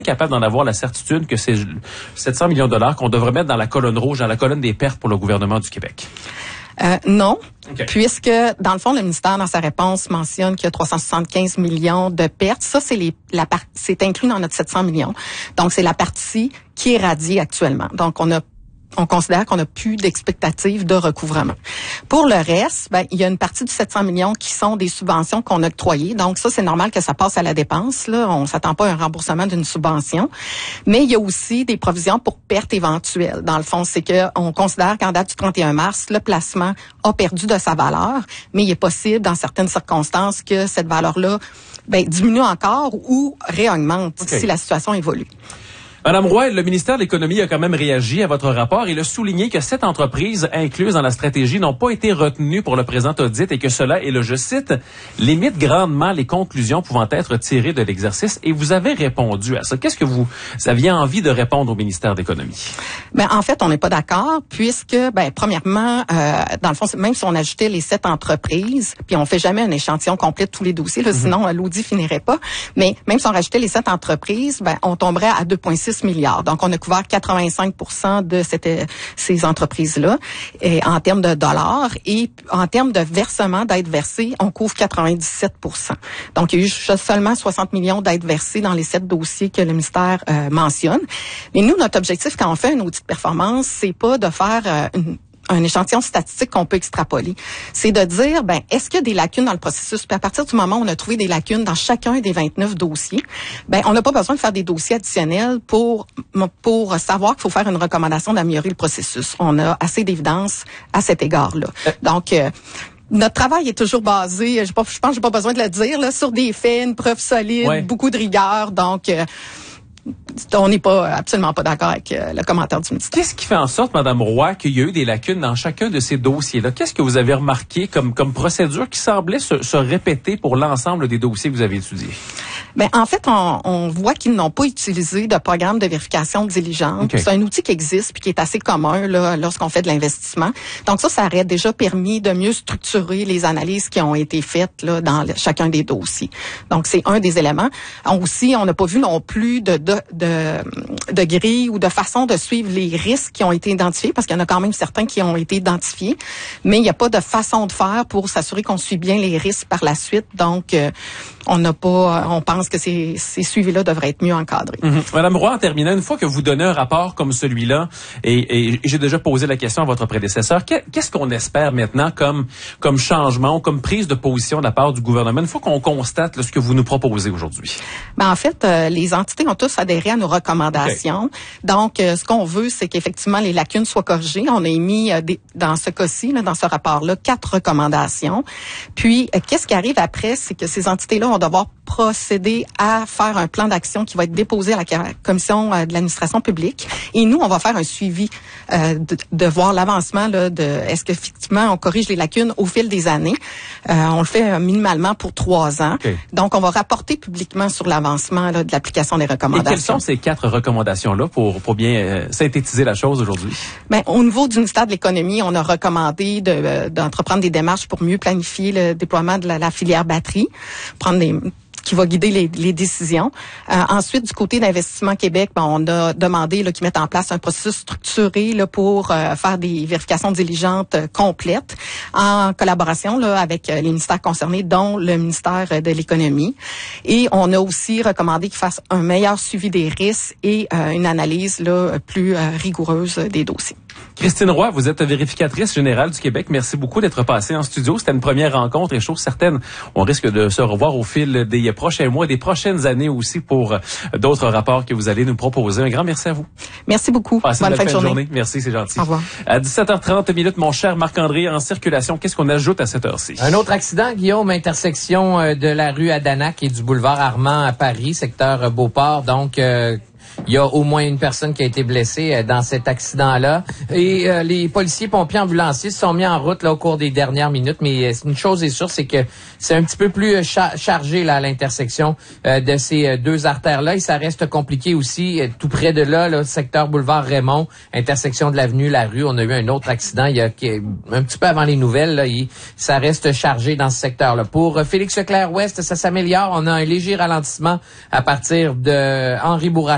capable d'en avoir la certitude que c'est 700 millions de dollars qu'on devrait mettre dans la colonne rouge, dans la colonne des pertes pour le gouvernement du Québec? Non, okay. Puisque, dans le fond, le ministère, dans sa réponse, mentionne qu'il y a 375 millions de pertes. Ça, c'est inclus dans notre 700 millions. Donc, c'est la partie qui est radiée actuellement. Donc, on considère qu'on n'a plus d'expectative de recouvrement. Pour le reste, il y a une partie du 700 millions qui sont des subventions qu'on a octroyées. Donc ça, c'est normal que ça passe à la dépense. Là, on s'attend pas à un remboursement d'une subvention. Mais il y a aussi des provisions pour pertes éventuelles. Dans le fond, c'est que on considère qu'en date du 31 mars, le placement a perdu de sa valeur, mais il est possible, dans certaines circonstances, que cette valeur-là diminue encore ou réaugmente si la situation évolue. Madame Roy, le ministère de l'Économie a quand même réagi à votre rapport. Il a souligné que 7 entreprises incluses dans la stratégie n'ont pas été retenues pour le présent audit et que cela, et là, je cite, limite grandement les conclusions pouvant être tirées de l'exercice. Et vous avez répondu à ça. Qu'est-ce que vous aviez envie de répondre au ministère de l'Économie? En fait, on n'est pas d'accord puisque, premièrement, dans le fond, même si on ajoutait les 7 entreprises, puis on fait jamais un échantillon complet de tous les dossiers, là, sinon l'audit finirait pas. Mais même si on rajoutait les 7 entreprises, on tomberait à 2,6 milliards. Donc, on a couvert 85% de ces entreprises-là en termes de dollars et en termes de versement d'aides versées, on couvre 97%. Donc, il y a eu seulement 60 millions d'aides versées dans les 7 dossiers que le ministère mentionne. Mais nous, notre objectif quand on fait un audit de performance, c'est pas de faire un échantillon statistique qu'on peut extrapoler. C'est de dire, est-ce qu'il y a des lacunes dans le processus? Puis à partir du moment où on a trouvé des lacunes dans chacun des 29 dossiers, on n'a pas besoin de faire des dossiers additionnels pour savoir qu'il faut faire une recommandation d'améliorer le processus. On a assez d'évidence à cet égard-là. Donc, notre travail est toujours basé, je pense que j'ai pas besoin de le dire, là, sur des faits, une preuve solide, beaucoup de rigueur. Donc, on n'est absolument pas d'accord avec le commentaire du ministère. Qu'est-ce qui fait en sorte, Madame Roy, qu'il y a eu des lacunes dans chacun de ces dossiers-là? Qu'est-ce que vous avez remarqué comme procédure qui semblait se répéter pour l'ensemble des dossiers que vous avez étudiés? En fait, on voit qu'ils n'ont pas utilisé de programme de vérification diligente. Okay. C'est un outil qui existe puis qui est assez commun là, lorsqu'on fait de l'investissement. Donc ça aurait déjà permis de mieux structurer les analyses qui ont été faites là, dans chacun des dossiers. Donc c'est un des éléments. Aussi, on n'a pas vu non plus de grille ou de façon de suivre les risques qui ont été identifiés, parce qu'il y en a quand même certains qui ont été identifiés, mais il n'y a pas de façon de faire pour s'assurer qu'on suit bien les risques par la suite. Donc, on pense que ces suivis-là devraient être mieux encadrés. Madame Roy, en terminant, une fois que vous donnez un rapport comme celui-là, et j'ai déjà posé la question à votre prédécesseur, qu'est-ce qu'on espère maintenant comme changement ou comme prise de position de la part du gouvernement, une fois qu'on constate ce que vous nous proposez aujourd'hui? En fait, les entités ont tous adhéré à nos recommandations. Okay. Donc, ce qu'on veut, c'est qu'effectivement, les lacunes soient corrigées. On a émis, dans ce cas-ci, dans ce rapport-là, 4 recommandations. Puis, qu'est-ce qui arrive après, c'est que ces entités-là vont devoir procéder à faire un plan d'action qui va être déposé à la Commission de l'administration publique. Et nous, on va faire un suivi de voir l'avancement de est-ce qu'effectivement on corrige les lacunes au fil des années. On le fait minimalement pour 3 ans. Okay. Donc, on va rapporter publiquement sur l'avancement de l'application des recommandations. Et quelles sont ces 4 recommandations-là pour bien synthétiser la chose aujourd'hui? Au niveau du ministère de l'Économie, on a recommandé d'entreprendre des démarches pour mieux planifier le déploiement de la filière batterie, qui va guider les décisions. Ensuite, du côté d'Investissement Québec, on a demandé qu'ils mettent en place un processus structuré pour faire des vérifications diligentes complètes en collaboration avec les ministères concernés, dont le ministère de l'Économie. Et on a aussi recommandé qu'ils fassent un meilleur suivi des risques et une analyse plus rigoureuse des dossiers. Christine Roy, vous êtes vérificatrice générale du Québec. Merci beaucoup d'être passée en studio. C'était une première rencontre et chose certaine, on risque de se revoir au fil des prochains mois, des prochaines années aussi pour d'autres rapports que vous allez nous proposer. Un grand merci à vous. Merci beaucoup. Passez une bonne fin de journée. Merci, c'est gentil. Au revoir. À 17h30, mon cher Marc-André, en circulation, qu'est-ce qu'on ajoute à cette heure-ci? Un autre accident, Guillaume, intersection de la rue Adanac et du boulevard Armand à Paris, secteur Beauport. Donc, il y a au moins une personne qui a été blessée dans cet accident-là. Et les policiers, pompiers, ambulanciers se sont mis en route au cours des dernières minutes. Mais une chose est sûre, c'est que c'est un petit peu plus chargé à l'intersection de ces 2 artères-là. Et ça reste compliqué aussi, tout près de là, le secteur boulevard Raymond, intersection de l'avenue La Rue. On a eu un autre accident un petit peu avant les nouvelles. Ça reste chargé dans ce secteur-là. Pour Félix Leclerc-Ouest, ça s'améliore. On a un léger ralentissement à partir de Henri Bourassa